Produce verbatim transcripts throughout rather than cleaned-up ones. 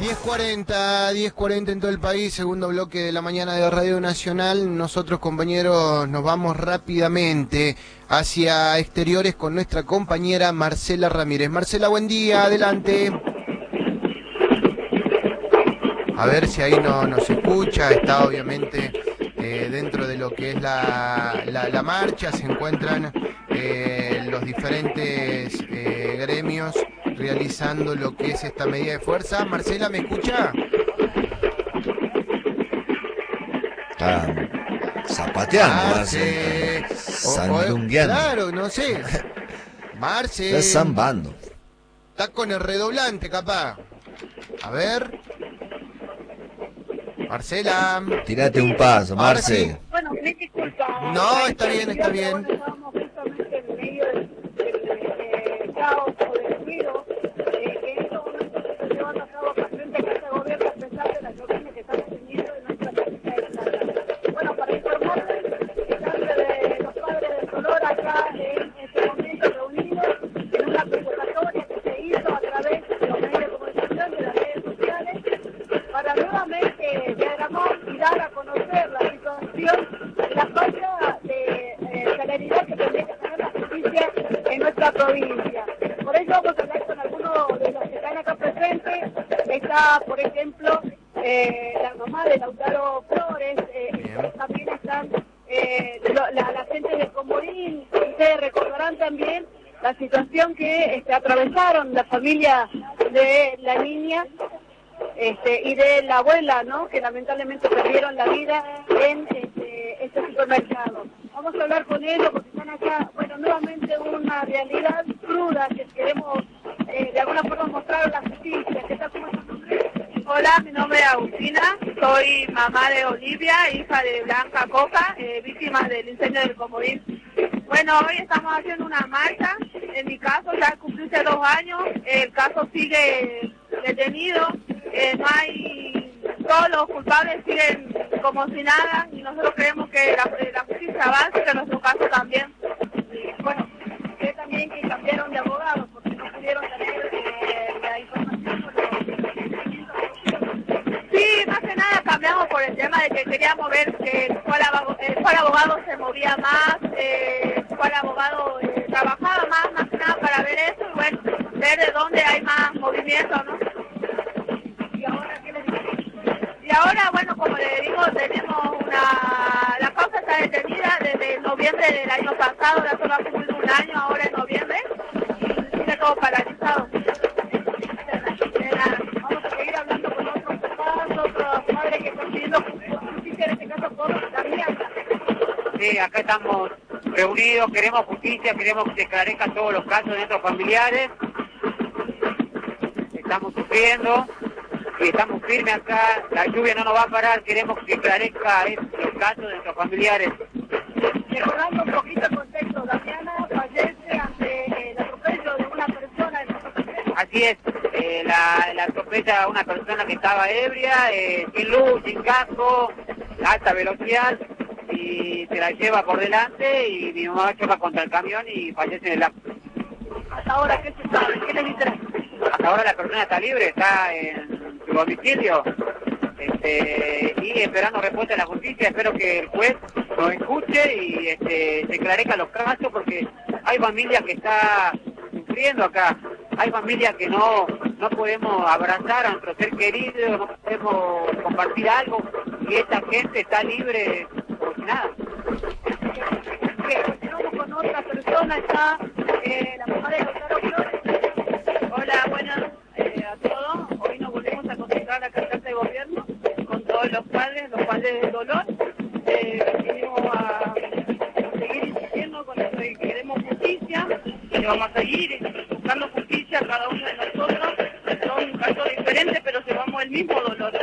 diez cuarenta, diez cuarenta en todo el país, segundo bloque de la mañana de Radio Nacional. Nosotros, compañeros, nos vamos rápidamente hacia exteriores con nuestra compañera Marcela Ramírez. Marcela, buen día, adelante. A ver si ahí no nos escucha, está obviamente eh, dentro de lo que es la, la, la marcha, se encuentran eh, los diferentes eh, gremios realizando lo que es esta medida de fuerza. Marcela, ¿me escucha? Está zapateando, Marce, sandungueando. Claro, no sé. Marce. Está zambando. Está con el redoblante, capaz. A ver. Marcela. Tírate un paso, Marce. Sí. Bueno, me disculpa. No, está bien, está bien. Bueno, estábamos justamente en medio del, del eh, caos o del ruido eh, que en estos momentos se está llevando a cabo frente a Casa de Gobierno a pesar de las reuniones que estamos teniendo en nuestra casita de plata. Bueno, para informarles, están de los padres del dolor acá en este momento reunidos en una convocatoria que se hizo a través de los medios de comunicación, de las redes sociales, para nuevamente diagramar y dar a conocer la situación, la falta de eh, celeridad que tendría que tener la justicia en nuestra provincia. Por ello vamos a hablar con algunos de los que están acá presentes. Está, por ejemplo, eh, la mamá de Lautaro Flores, eh, también están eh, lo, la, la gente de Comorín. Ustedes recordarán también la situación que este, atravesaron la familia de la niña Este, y de la abuela, ¿no? Que lamentablemente perdieron la vida en este, este supermercado. Vamos a hablar con ellos porque están acá, bueno, nuevamente una realidad cruda que queremos eh, de alguna forma mostrar a la justicia. ¿Qué tal? ¿Cómo es tu nombre? Hola, mi nombre es Agustina, soy mamá de Olivia, hija de Blanca Coca, eh, víctima del incendio del Comodín. Bueno, hoy estamos haciendo una marcha, en mi caso ya cumpliste dos años, el caso sigue detenido, eh, no hay, todos los culpables siguen como si nada y nosotros creemos que la, la justicia avance, que nuestro caso también. Y, bueno, sé también que cambiaron de abogado porque no pudieron tener eh, la información por los procedimientos. Sí, más que nada cambiamos por el tema de que queríamos ver que cuál abogado, eh, cuál abogado se movía más, eh, cuál abogado eh, trabajaba más, más que nada para ver eso y bueno, ver de dónde hay más movimiento, ¿no? ¿Y ahora qué les digo? Y ahora, bueno, como le digo, tenemos una... La causa está detenida desde noviembre del año pasado, ya solo va a cumplir un año ahora en noviembre, y sigue todo paralizado. De nada. Vamos a seguir hablando con otros papás, otros padres que están pidiendo justicia, en este caso todos también. Sí, acá estamos reunidos, queremos justicia, queremos que se esclarezcan todos los casos de nuestros familiares. Estamos sufriendo y estamos firmes acá, la lluvia no nos va a parar, queremos que se esclarezca el caso de nuestros familiares. Recordando un poquito el contexto, Damiana fallece ante el atropello de una persona en motocicleta. Así es, eh, la, la atropella a una persona que estaba ebria, eh, sin luz, sin casco, a alta velocidad, y se la lleva por delante y mi mamá choca contra el camión y fallece en el acto. Hasta ahora, ¿qué se sabe? ¿Qué les interesa? Hasta ahora la persona está libre, está en su domicilio, este, y esperando respuesta de la justicia. Espero que el juez nos escuche y este, se esclarezca los casos, porque hay familias que están sufriendo acá, hay familias que no, no podemos abrazar a nuestro ser querido, no podemos compartir algo, y esta gente está libre por nada. Continuamos con otra persona, está eh, la mamá de Lautaro Flores. Hola, buenas eh, a todos. Hoy nos volvemos a concentrar a la Casa de Gobierno con todos los padres, los padres del dolor. Eh, venimos a seguir insistiendo con esto y queremos justicia y vamos a seguir buscando justicia a cada uno de nosotros. Son casos diferentes, pero llevamos el mismo dolor.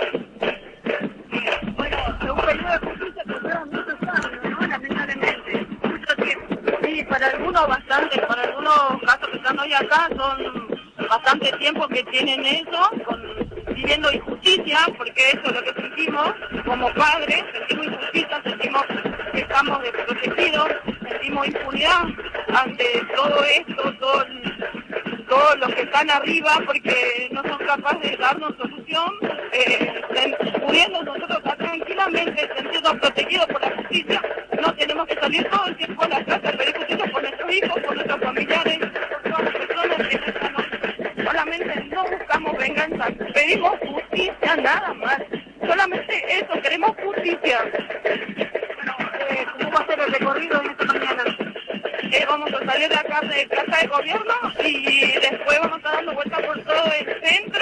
Bueno, un periodo de justicia que fueron muchos años, ¿no? Lamentablemente, mucho tiempo. Sí, para algunos bastante, para algunos casos que están hoy acá son bastante tiempo que tienen eso, con, viviendo injusticia, porque eso es lo que sentimos como padres, sentimos injusticia, sentimos que estamos desprotegidos, sentimos impunidad ante todo esto, todo, todos los que están arriba, porque no son capaces de darnos solución, eh, pudiendo nosotros estar tranquilamente, sentirnos protegidos por la justicia. No tenemos que salir todo el tiempo a la casa a pedir justicia por nuestros hijos, por nuestros familiares, por todas las personas que están. Solamente no buscamos venganza, pedimos justicia, nada más. Solamente eso, queremos justicia. Bueno, eh, ¿cómo va a ser el recorrido en esta mañana? Eh, vamos a salir de acá de Casa de Gobierno y después vamos a estar dando vueltas por todo el centro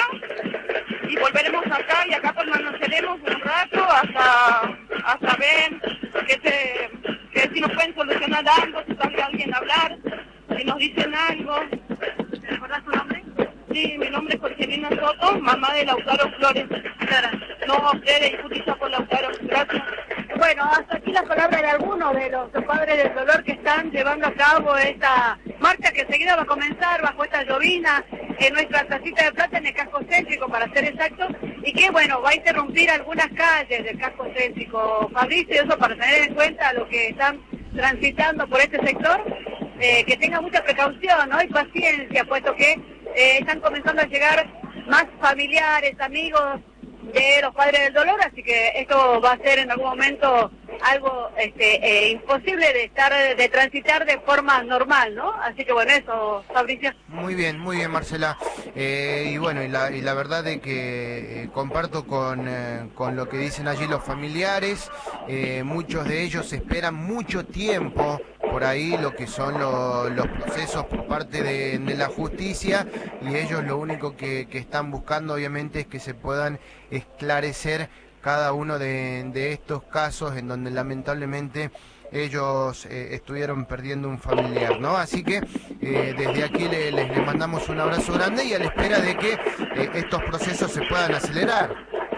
y volveremos acá y acá permaneceremos un rato hasta, hasta ver que, se, que si nos pueden solucionar algo, si sale alguien a hablar, si nos dicen algo. ¿Te acuerdas tu nombre? Sí, mi nombre es Jorgelina Soto, mamá de Lautaro Flores. Claro. No, ustedes, y justicia por Lautaro. Gracias. Bueno, hasta aquí las palabras de algunos de los padres del dolor que están llevando a cabo esta marcha que enseguida va a comenzar bajo esta llovina en nuestra tacita de plata en el casco céntrico, para ser exactos, y que, bueno, va a interrumpir algunas calles del casco céntrico. Fabricio, eso para tener en cuenta lo que están transitando por este sector, eh, que tengan mucha precaución, ¿no? Y paciencia, puesto que eh, están comenzando a llegar más familiares, amigos de los padres del dolor, así que esto va a ser en algún momento algo este, eh, imposible de estar, de transitar de forma normal, ¿no? Así que bueno, eso, Fabricio. Muy bien, muy bien, Marcela. Eh, y bueno, y la, y la verdad de que eh, comparto con, eh, con lo que dicen allí los familiares. Eh, muchos de ellos esperan mucho tiempo por ahí lo que son lo, los procesos por parte de, de la justicia, y ellos lo único que, que están buscando obviamente es que se puedan esclarecer cada uno de, de estos casos en donde lamentablemente ellos eh, estuvieron perdiendo un familiar, ¿no? Así que eh, desde aquí le, les, les mandamos un abrazo grande y a la espera de que eh, estos procesos se puedan acelerar.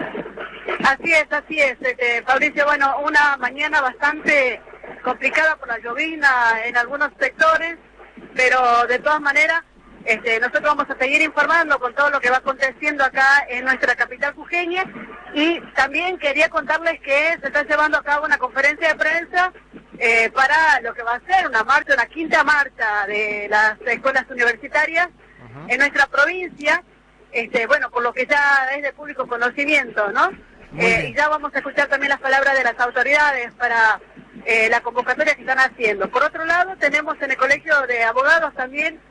Así es, así es, este, Fabricio. Bueno, una mañana bastante complicada por la llovina en algunos sectores, pero de todas maneras este, nosotros vamos a seguir informando con todo lo que va aconteciendo acá en nuestra capital jujeña, y también quería contarles que se está llevando a cabo una conferencia de prensa eh, para lo que va a ser una marcha, una quinta marcha de las escuelas universitarias uh-huh. en nuestra provincia, este, bueno, por lo que ya es de público conocimiento, ¿no? Eh, y ya vamos a escuchar también las palabras de las autoridades para eh, la convocatoria que están haciendo. Por otro lado, tenemos en el Colegio de Abogados también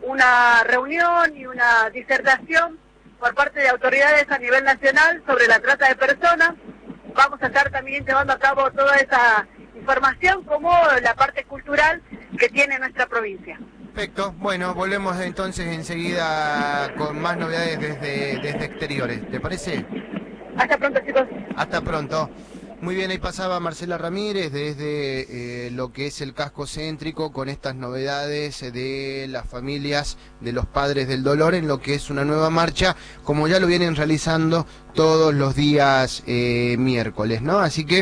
una reunión y una disertación por parte de autoridades a nivel nacional sobre la trata de personas. Vamos a estar también llevando a cabo toda esa información como la parte cultural que tiene nuestra provincia. Perfecto, bueno, volvemos entonces enseguida con más novedades desde, desde exteriores, ¿te parece? Hasta pronto, chicos. Hasta pronto. Muy bien, ahí pasaba Marcela Ramírez desde eh, lo que es el casco céntrico con estas novedades de las familias de los padres del dolor en lo que es una nueva marcha, como ya lo vienen realizando todos los días eh, miércoles, ¿no? Así que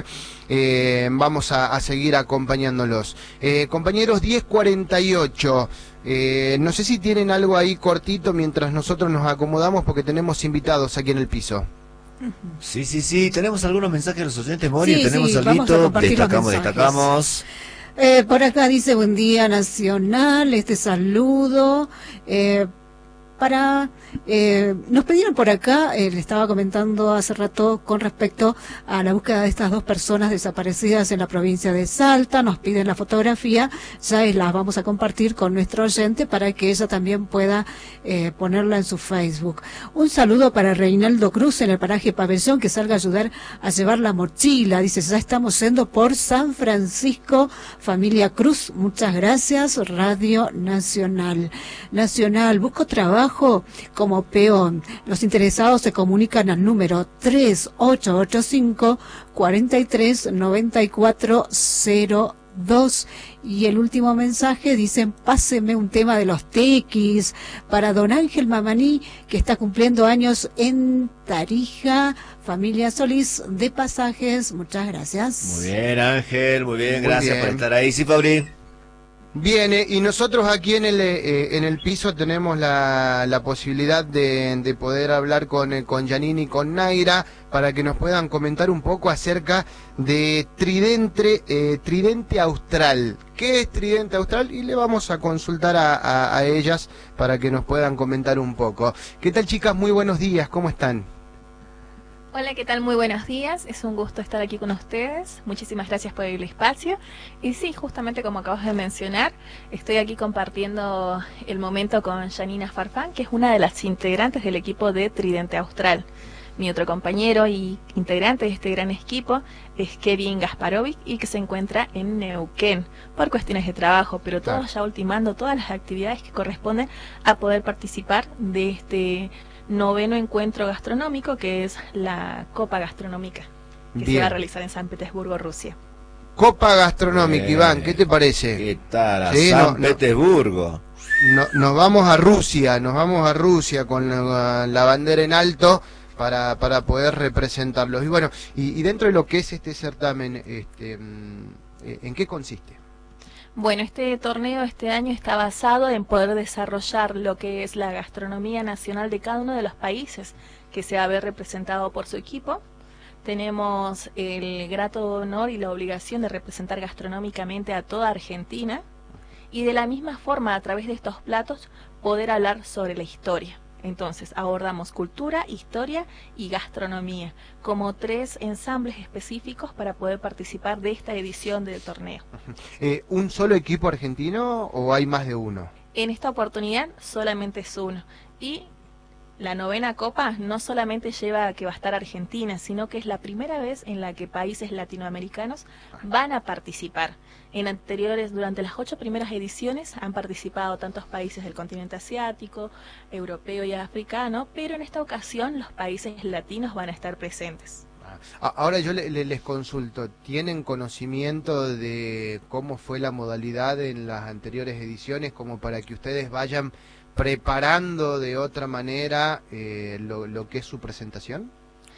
eh, vamos a, a seguir acompañándolos. Eh, compañeros, diez cuarenta y ocho. Eh, no sé si tienen algo ahí cortito mientras nosotros nos acomodamos porque tenemos invitados aquí en el piso. Sí, sí, sí, tenemos algunos mensajes de los oyentes, Mori, sí, tenemos sí, algo, destacamos, destacamos. Eh, por acá dice buen día nacional, este saludo, eh, para, eh, nos pidieron por acá, eh, le estaba comentando hace rato con respecto a la búsqueda de estas dos personas desaparecidas en la provincia de Salta, nos piden la fotografía, ya las vamos a compartir con nuestro oyente para que ella también pueda eh, ponerla en su Facebook. Un saludo para Reinaldo Cruz en el paraje Pabellón, que salga a ayudar a llevar la mochila, dice, ya estamos yendo por San Francisco, familia Cruz, muchas gracias, Radio Nacional. Nacional, busco trabajo como peón. Los interesados se comunican al número tres ocho ocho cinco, cuatro tres nueve cuatro cero dos. Y el último mensaje dicen, páseme un tema de los tequis para don Ángel Mamaní, que está cumpliendo años en Tarija, familia Solís de Pasajes. Muchas gracias. Muy bien, Ángel, muy bien, muy gracias bien. por estar ahí. Sí, Fabri. Viene, y nosotros aquí en el eh, en el piso tenemos la, la posibilidad de, de poder hablar con, eh, con Janine y con Naira para que nos puedan comentar un poco acerca de Tridente, eh, Tridente Austral. ¿Qué es Tridente Austral? Y le vamos a consultar a, a, a ellas para que nos puedan comentar un poco. ¿Qué tal, chicas? Muy buenos días, ¿cómo están? Hola, ¿qué tal? Muy buenos días. Es un gusto estar aquí con ustedes. Muchísimas gracias por el espacio. Y sí, justamente como acabas de mencionar, estoy aquí compartiendo el momento con Janina Farfán, que es una de las integrantes del equipo de Tridente Austral. Mi otro compañero y integrante de este gran equipo es Kevin Gasparovic y que se encuentra en Neuquén por cuestiones de trabajo, pero todos claro. ya ultimando todas las actividades que corresponden a poder participar de este noveno encuentro gastronómico, que es la Copa Gastronómica, que Bien. se va a realizar en San Petersburgo, Rusia. Copa Gastronómica, eh, Iván, ¿qué te parece? ¿Qué tal? A ¿Sí? San no, Petersburgo. No, nos vamos a Rusia, nos vamos a Rusia con la, la bandera en alto para, para poder representarlos. Y bueno, y, y dentro de lo que es este certamen, este, ¿en qué consiste? Bueno, este torneo este año está basado en poder desarrollar lo que es la gastronomía nacional de cada uno de los países que se va a ver representado por su equipo. Tenemos el grato honor y la obligación de representar gastronómicamente a toda Argentina y de la misma forma, a través de estos platos, poder hablar sobre la historia. Entonces abordamos cultura, historia y gastronomía como tres ensambles específicos para poder participar de esta edición del torneo. Eh, ¿Un solo equipo argentino o hay más de uno? En esta oportunidad solamente es uno. Y la novena copa no solamente lleva a que va a estar Argentina, sino que es la primera vez en la que países latinoamericanos van a participar. En anteriores, durante las ocho primeras ediciones han participado tantos países del continente asiático, europeo y africano, pero en esta ocasión los países latinos van a estar presentes. Ahora yo le, le, les consulto, ¿tienen conocimiento de cómo fue la modalidad en las anteriores ediciones como para que ustedes vayan preparando de otra manera eh, lo, lo que es su presentación?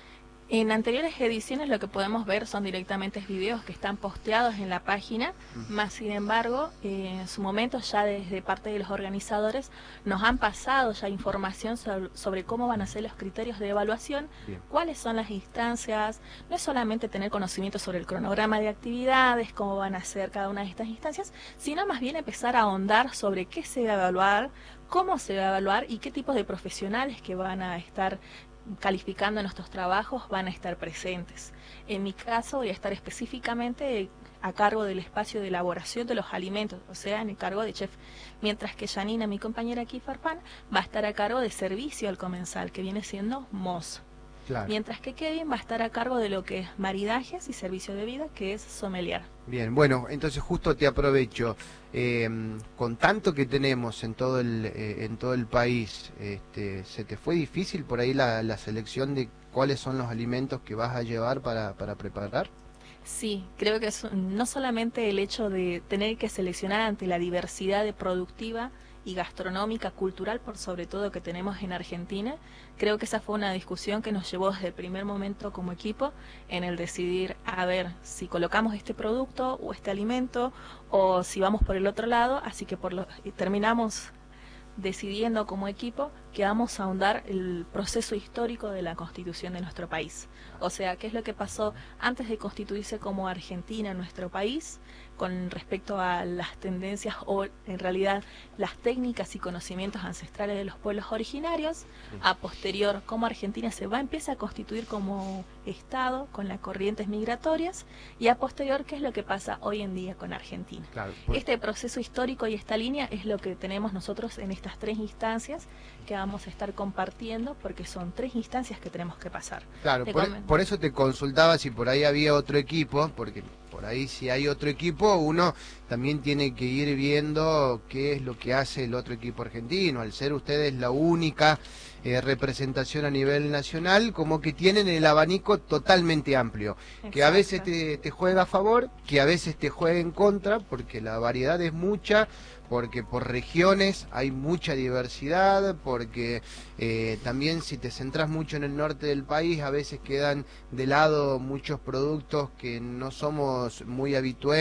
En anteriores ediciones lo que podemos ver son directamente videos que están posteados en la página, uh-huh. más sin embargo, eh, en su momento ya desde parte de los organizadores nos han pasado ya información sobre, sobre cómo van a ser los criterios de evaluación, Bien. cuáles son las instancias, no es solamente tener conocimiento sobre el cronograma de actividades, cómo van a ser cada una de estas instancias, sino más bien empezar a ahondar sobre qué se va a evaluar, cómo se va a evaluar y qué tipos de profesionales que van a estar calificando nuestros trabajos van a estar presentes. En mi caso voy a estar específicamente a cargo del espacio de elaboración de los alimentos, o sea, en el cargo de chef, mientras que Janina, mi compañera aquí, Farfán, va a estar a cargo de servicio al comensal, que viene siendo mozo. Claro. Mientras que Kevin va a estar a cargo de lo que es maridajes y servicio de bebida, que es sommelier. Bien, bueno, entonces justo te aprovecho. Eh, con tanto que tenemos en todo el eh, en todo el país, este, ¿se te fue difícil por ahí la, la selección de cuáles son los alimentos que vas a llevar para, para preparar? Sí, creo que es no solamente el hecho de tener que seleccionar ante la diversidad de productiva y gastronómica, cultural, por sobre todo que tenemos en Argentina. Creo que esa fue una discusión que nos llevó desde el primer momento como equipo en el decidir a ver si colocamos este producto o este alimento o si vamos por el otro lado, así que por lo, terminamos decidiendo como equipo que vamos a ahondar el proceso histórico de la constitución de nuestro país. O sea, qué es lo que pasó antes de constituirse como Argentina, nuestro país, con respecto a las tendencias o en realidad las técnicas y conocimientos ancestrales de los pueblos originarios. A posterior, cómo Argentina se va a empezar a constituir como Estado con las corrientes migratorias, y a posterior qué es lo que pasa hoy en día con Argentina. Claro, pues... Este proceso histórico y esta línea es lo que tenemos nosotros en estas tres instancias que vamos a estar compartiendo, porque son tres instancias que tenemos que pasar. Claro, por, por eso te consultaba si por ahí había otro equipo, porque por ahí si hay otro equipo, uno también tiene que ir viendo qué es lo que hace el otro equipo argentino. Al ser ustedes la única eh, representación a nivel nacional, como que tienen el abanico totalmente amplio. Exacto. Que a veces te, te juega a favor, que a veces te juega en contra, porque la variedad es mucha, porque por regiones hay mucha diversidad, porque eh, también si te centras mucho en el norte del país, a veces quedan de lado muchos productos que no somos muy habitués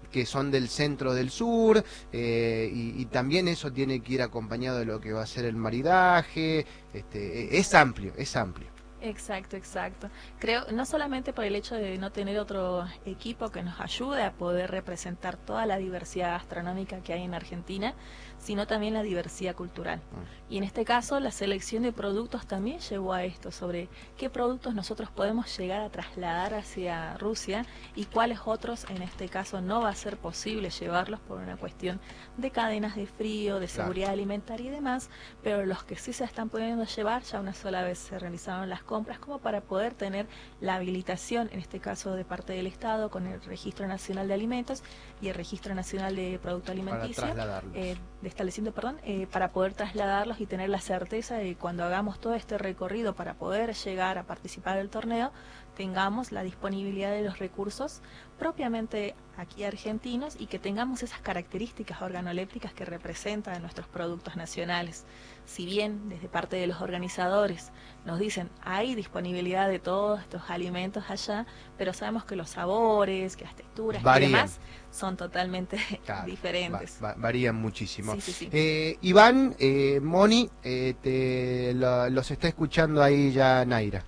que son del centro del sur, eh, y, y también eso tiene que ir acompañado de lo que va a ser el maridaje. Este, es amplio, es amplio. Exacto, exacto. Creo, no solamente por el hecho de no tener otro equipo que nos ayude a poder representar toda la diversidad gastronómica que hay en Argentina, sino también la diversidad cultural. Y en este caso, la selección de productos también llevó a esto, sobre qué productos nosotros podemos llegar a trasladar hacia Rusia y cuáles otros, en este caso, no va a ser posible llevarlos por una cuestión de cadenas de frío, de seguridad Claro. alimentaria y demás, pero los que sí se están pudiendo llevar, ya una sola vez se realizaron las compras como para poder tener la habilitación, en este caso de parte del Estado, con el Registro Nacional de Alimentos y el Registro Nacional de Producto Alimenticio, Para trasladarlos. eh, de estableciendo, perdón, eh, para poder trasladarlos y tener la certeza de que cuando hagamos todo este recorrido para poder llegar a participar del torneo, tengamos la disponibilidad de los recursos propiamente aquí argentinos y que tengamos esas características organolépticas que representan nuestros productos nacionales. Si bien desde parte de los organizadores nos dicen hay disponibilidad de todos estos alimentos allá, pero sabemos que los sabores, que las texturas Varían. y demás son totalmente Claro, diferentes. va- va- varían muchísimo. Sí, sí, sí. Eh, Iván, eh, Moni, eh, te, lo- los está escuchando ahí ya Naira.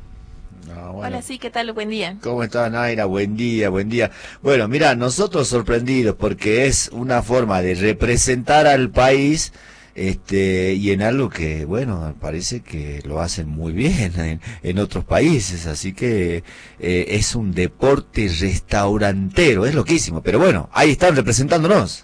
No, bueno. Hola, sí, ¿qué tal? Buen día. ¿Cómo estás, Naira? Buen día, buen día. Bueno, mira, nosotros sorprendidos porque es una forma de representar al país, este, y en algo que, bueno, parece que lo hacen muy bien en, en otros países, así que eh, es un deporte restaurantero, es loquísimo, pero bueno, ahí están representándonos.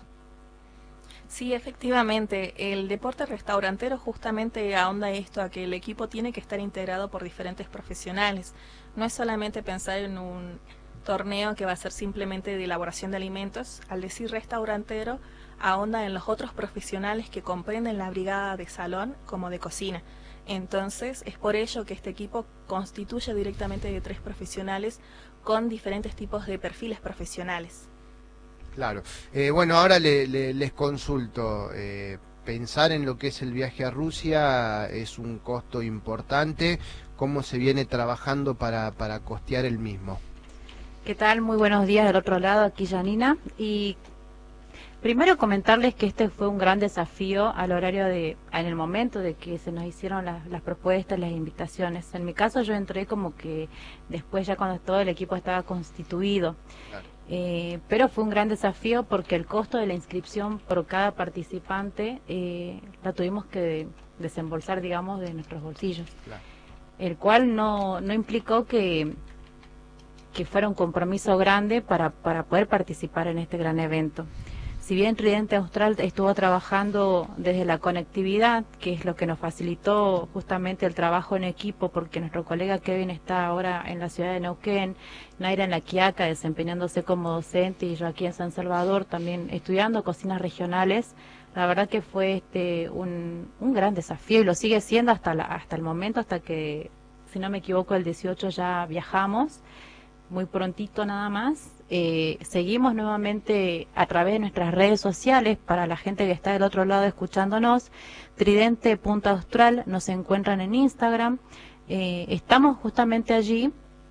Sí, efectivamente, el deporte restaurantero justamente ahonda esto, a que el equipo tiene que estar integrado por diferentes profesionales. No es solamente pensar en un torneo que va a ser simplemente de elaboración de alimentos. Al decir restaurantero, ahonda en los otros profesionales que comprenden la brigada de salón como de cocina. Entonces, es por ello que este equipo constituye directamente de tres profesionales con diferentes tipos de perfiles profesionales. Claro. Eh, bueno, ahora le, le- les consulto. Eh, pensar en lo que es el viaje a Rusia es un costo importante. ¿Cómo se viene trabajando para, para costear el mismo? ¿Qué tal? Muy buenos días del otro lado, aquí Janina. Y primero comentarles que este fue un gran desafío al horario de, en el momento de que se nos hicieron las, las propuestas, las invitaciones. En mi caso yo entré como que después ya cuando todo el equipo estaba constituido. Claro. Eh, pero fue un gran desafío porque el costo de la inscripción por cada participante eh, la tuvimos que desembolsar, digamos, de nuestros bolsillos. Claro. El cual no, no implicó que, que fuera un compromiso grande para, para poder participar en este gran evento. Si bien Tridente Austral estuvo trabajando desde la conectividad, que es lo que nos facilitó justamente el trabajo en equipo, porque nuestro colega Kevin está ahora en la ciudad de Neuquén, Naira en La Quiaca desempeñándose como docente y yo aquí en San Salvador también estudiando cocinas regionales, la verdad que fue este un, un gran desafío y lo sigue siendo hasta, la, hasta el momento, hasta que, si no me equivoco, el dieciocho ya viajamos, muy prontito nada más. Eh, seguimos nuevamente a través de nuestras redes sociales para la gente que está del otro lado escuchándonos. Tridente Punta Austral nos encuentran en Instagram. Eh, estamos justamente allí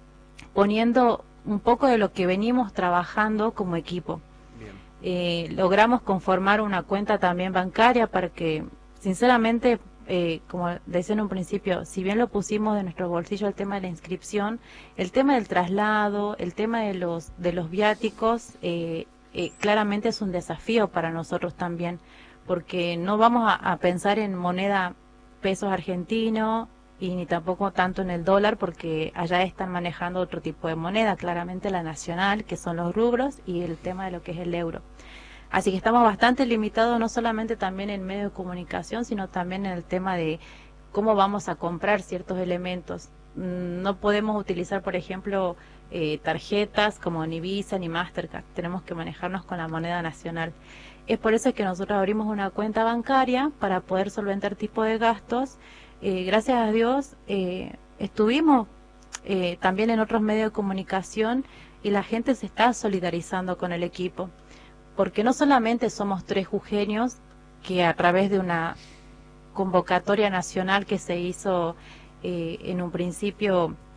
poniendo un poco de lo que venimos trabajando como equipo. Bien. Eh, logramos conformar una cuenta también bancaria para que, sinceramente, Eh, como decía en un principio, si bien lo pusimos de nuestro bolsillo el tema de la inscripción, el tema del traslado, el tema de los de los viáticos, eh, eh, claramente es un desafío para nosotros también, porque no vamos a, a pensar en moneda pesos argentinos y ni tampoco tanto en el dólar, porque allá están manejando otro tipo de moneda, claramente la nacional, que son los rubros, y el tema de lo que es el euro. Así que estamos bastante limitados, no solamente también en medios de comunicación, sino también en el tema de cómo vamos a comprar ciertos elementos. No podemos utilizar, por ejemplo, eh, tarjetas como ni Visa ni Mastercard. Tenemos que manejarnos con la moneda nacional. Es por eso que nosotros abrimos una cuenta bancaria para poder solventar tipo de gastos. Eh, gracias a Dios eh, estuvimos eh, también en otros medios de comunicación y la gente se está solidarizando con el equipo. Porque no solamente somos tres jujeños que a través de una convocatoria nacional que se hizo eh, en un principio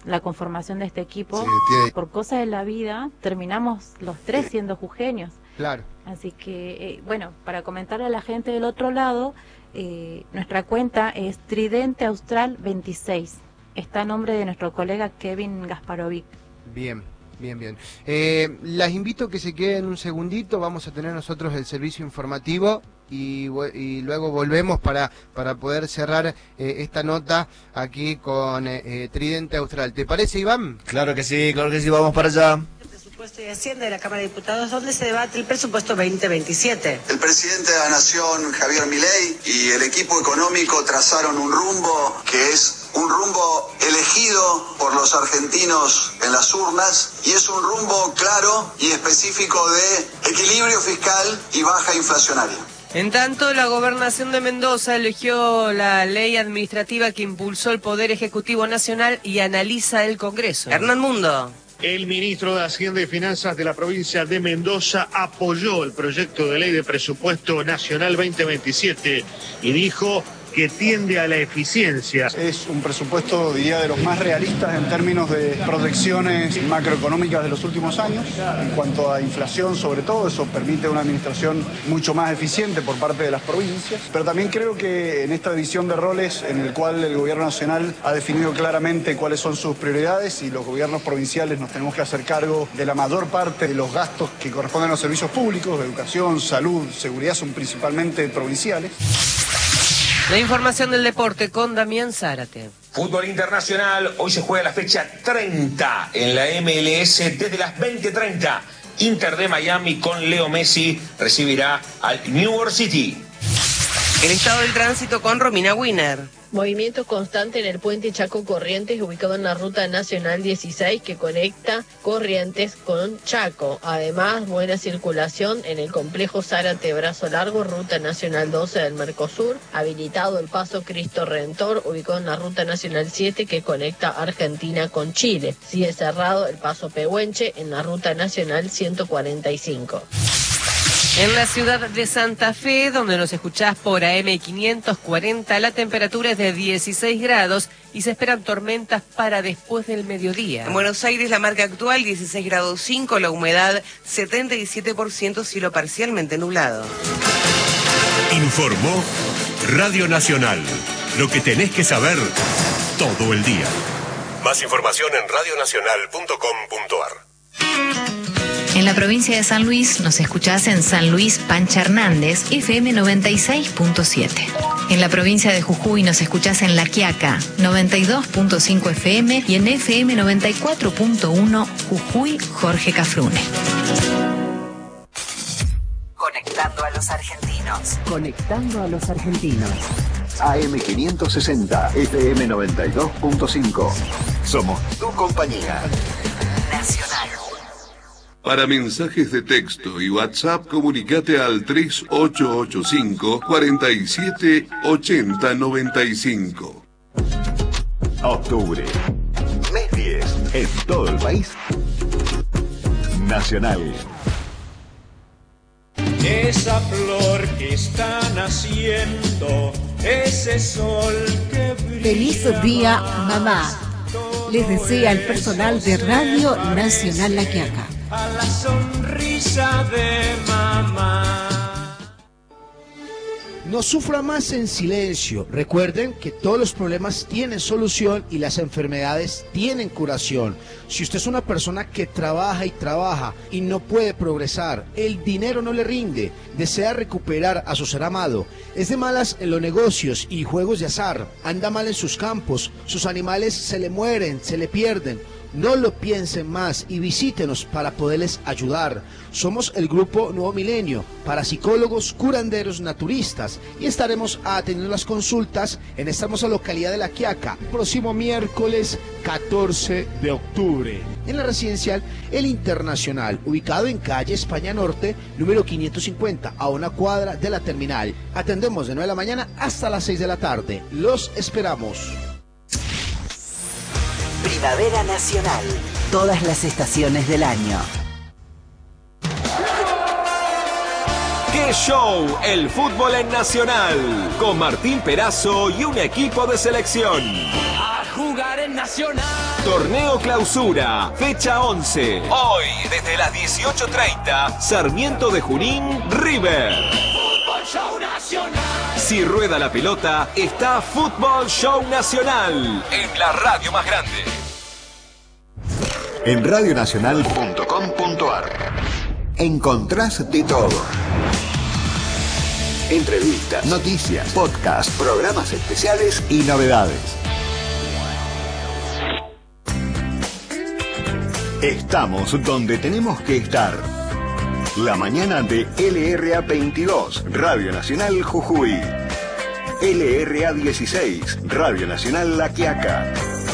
la conformación de este equipo. Sí, tiene... Por cosas de la vida, terminamos los tres siendo jujeños. Claro. Así que, eh, bueno, para comentarle a la gente del otro lado, eh, nuestra cuenta es Tridente Austral veintiséis. Está a nombre de nuestro colega Kevin Gasparovic. Bien. Bien, bien. Eh, las invito a que se queden un segundito, vamos a tener nosotros el servicio informativo y, y luego volvemos para, para poder cerrar eh, esta nota aquí con eh, Tridente Austral. ¿Te parece, Iván? Claro que sí, claro que sí, vamos para allá. Presupuesto y Hacienda de la Cámara de Diputados, donde se debate el presupuesto veinte veintisiete. El presidente de la Nación, Javier Milei, y el equipo económico trazaron un rumbo que es un rumbo elegido por los argentinos en las urnas y es un rumbo claro y específico de equilibrio fiscal y baja inflacionaria. En tanto, la Gobernación de Mendoza eligió la ley administrativa que impulsó el Poder Ejecutivo Nacional y analiza el Congreso. Hernán Mundo. El ministro de Hacienda y Finanzas de la provincia de Mendoza apoyó el proyecto de ley de presupuesto nacional veinte veintisiete y dijo que tiende a la eficiencia. Es un presupuesto, diría, de los más realistas en términos de proyecciones macroeconómicas de los últimos años. En cuanto a inflación, sobre todo, eso permite una administración mucho más eficiente por parte de las provincias. Pero también creo que en esta división de roles, en el cual el gobierno nacional ha definido claramente cuáles son sus prioridades y los gobiernos provinciales nos tenemos que hacer cargo de la mayor parte de los gastos que corresponden a los servicios públicos, de educación, salud, seguridad, son principalmente provinciales. La información del deporte con Damián Zárate. Fútbol internacional, hoy se juega la fecha treinta en la M L S desde las veinte treinta. Inter de Miami con Leo Messi recibirá al New York City. El estado del tránsito con Romina Wiener. Movimiento constante en el puente Chaco Corrientes, ubicado en la ruta nacional dieciséis que conecta Corrientes con Chaco. Además, buena circulación en el complejo Zárate Brazo Largo, ruta nacional doce del Mercosur. Habilitado el paso Cristo Redentor, ubicado en la ruta nacional siete que conecta Argentina con Chile. Sigue cerrado el paso Pehuenche en la ruta nacional ciento cuarenta y cinco. En la ciudad de Santa Fe, donde nos escuchás por A M quinientos cuarenta, la temperatura es de dieciséis grados y se esperan tormentas para después del mediodía. En Buenos Aires la marca actual dieciséis grados cinco, la humedad setenta y siete por ciento, cielo parcialmente nublado. Informó Radio Nacional, lo que tenés que saber todo el día. Más información en radio nacional punto com punto a r. En la provincia de San Luis nos escuchás en San Luis Pancha Hernández, F M noventa y seis punto siete. En la provincia de Jujuy nos escuchás en La Quiaca, noventa y dos punto cinco F M y en F M noventa y cuatro punto uno Jujuy Jorge Cafrune. Conectando a los argentinos. Conectando a los argentinos. A M quinientos sesenta, F M noventa y dos punto cinco. Somos tu compañía. Nacional. Para mensajes de texto y WhatsApp, comunicate al tres ocho ocho cinco, cuatro siete, ocho cero nueve cinco. Octubre. Mes diez. En todo el país. Nacional. Esa flor que está naciendo, ese sol que brilla. Feliz día, mamá. Les desea el personal de Radio Nacional La Quiaca. A la sonrisa de mamá. No sufra más en silencio. Recuerden que todos los problemas tienen solución y las enfermedades tienen curación. Si usted es una persona que trabaja y trabaja y no puede progresar, el dinero no le rinde, desea recuperar a su ser amado, es de malas en los negocios y juegos de azar, anda mal en sus campos, sus animales se le mueren, se le pierden, no lo piensen más y visítenos para poderles ayudar. Somos el grupo Nuevo Milenio, para psicólogos, curanderos, naturistas, y estaremos atendiendo las consultas en esta hermosa localidad de La Quiaca, próximo miércoles catorce de octubre, en la residencial El Internacional, ubicado en calle España Norte, número quinientos cincuenta, a una cuadra de la terminal. Atendemos de nueve de la mañana hasta las seis de la tarde. Los esperamos. Primavera Nacional. Todas las estaciones del año. ¡Qué show! El fútbol en Nacional. Con Martín Perazo y un equipo de selección. jugar en Nacional. Torneo Clausura, fecha once. Hoy, desde las dieciocho treinta, Sarmiento de Junín, River. Fútbol Show Nacional. Si rueda la pelota, está Fútbol Show Nacional, en la radio más grande. En radio nacional punto com punto ar encontrás de todo. Entrevistas, noticias, podcasts, programas especiales y novedades. Estamos donde tenemos que estar. La mañana de L R A veintidós, Radio Nacional Jujuy. L R A dieciséis, Radio Nacional La Quiaca.